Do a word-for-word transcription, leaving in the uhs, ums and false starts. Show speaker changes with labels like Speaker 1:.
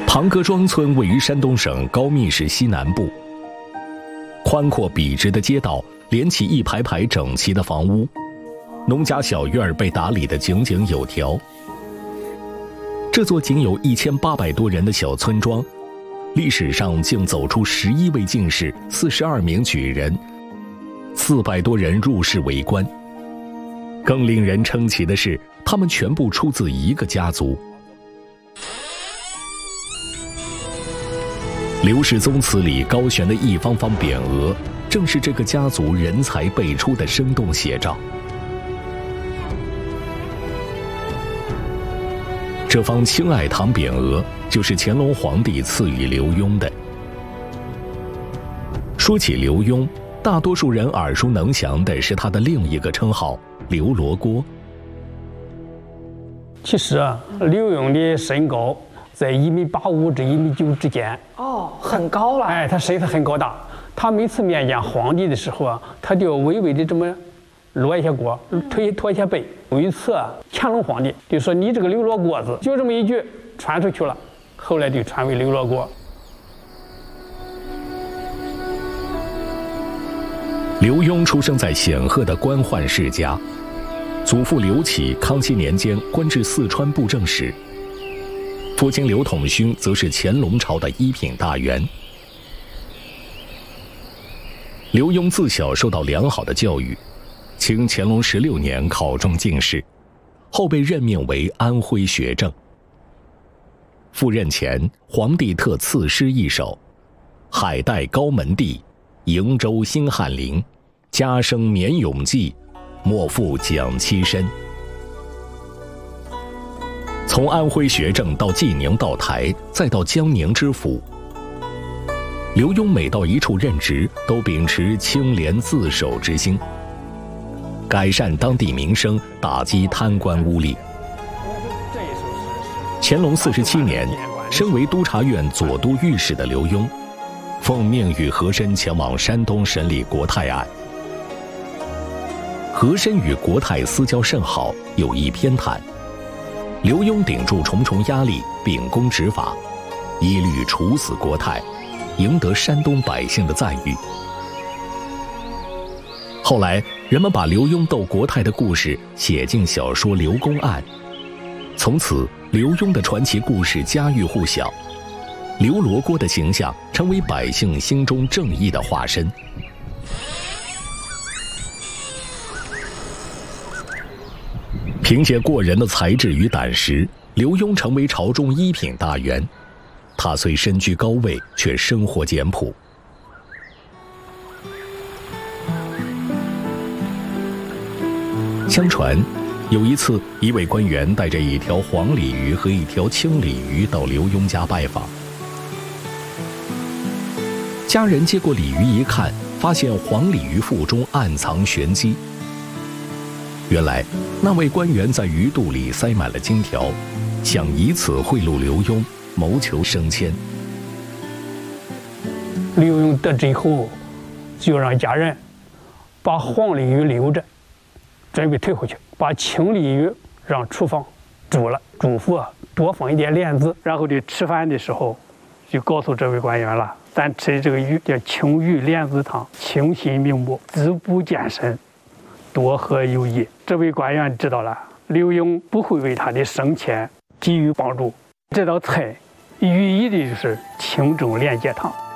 Speaker 1: 庞各庄村位于山东省高密市西南部，宽阔笔直的街道连起一排排整齐的房屋，农家小院被打理得井井有条。这座仅有一千八百多人的小村庄，历史上竟走出十一位进士、四十二名举人、四百多人入仕为官。更令人称奇的是，他们全部出自一个家族。刘氏宗祠里高悬的一方方匾额，正是这个家族人才辈出的生动写照。这方青爱堂匾额就是乾隆皇帝赐予刘墉的。说起刘墉，大多数人耳熟能详的是他的另一个称号刘罗锅。
Speaker 2: 其实啊，刘墉的身高在一米八五至一米九之间。
Speaker 3: 哦，很高了。
Speaker 2: 哎，他身子很高大。他每次面见皇帝的时候啊，他就微微的这么落一下锅，推驼一下背。有一次啊，乾隆皇帝就说：“你这个刘罗锅子。”就这么一句传出去了，后来就传为刘罗锅。
Speaker 1: 刘墉出生在显赫的官宦世家，祖父刘启康熙年间官至四川布政使，父亲刘统勋则是乾隆朝的一品大员。刘墉自小受到良好的教育，清乾隆十六年考中进士，后被任命为安徽学政。赴任前，皇帝特赐诗一首：“海带高门第，瀛洲新翰林，家生绵永记，莫负蒋妻身。”从安徽学政到济宁道台，再到江宁知府，刘墉每到一处任职，都秉持清廉自守之心，改善当地民生，打击贪官污吏。乾隆四十七年，身为督察院左都御史的刘墉，奉命与和珅前往山东审理国泰案。和珅与国泰私交甚好，有意偏袒。刘墉顶住重重压力，秉公执法，一律处死国泰，赢得山东百姓的赞誉。后来，人们把刘墉斗国泰的故事写进小说《刘公案》，从此，刘墉的传奇故事家喻户晓，刘罗锅的形象成为百姓心中正义的化身。凭借过人的才智与胆识，刘墉成为朝中一品大员。他虽身居高位，却生活简朴。相传，有一次，一位官员带着一条黄鲤鱼和一条青鲤鱼到刘墉家拜访。家人接过鲤鱼一看，发现黄鲤鱼腹中暗藏玄机。原来，那位官员在鱼肚里塞满了金条，想以此贿赂刘墉，谋求升迁。
Speaker 2: 刘墉得知以后，就让家人把黄鲤鱼留着，准备退回去，把青鲤鱼让厨房煮了，嘱咐啊多放一点莲子。然后就吃饭的时候，就告诉这位官员了：咱吃的这个鱼叫青鱼莲子汤，清心明目，滋补健身，多喝有益。这位官员知道了，刘墉不会为他的升迁给予帮助。这道菜寓意的就是清粥莲叶汤。